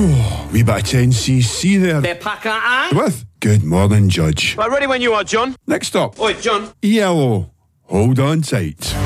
Wee bit of 10cc there. Bit packer, eh? With Good Morning Judge. Right, ready when you are, John. Next up, Oi, John. ELO. Hold on tight.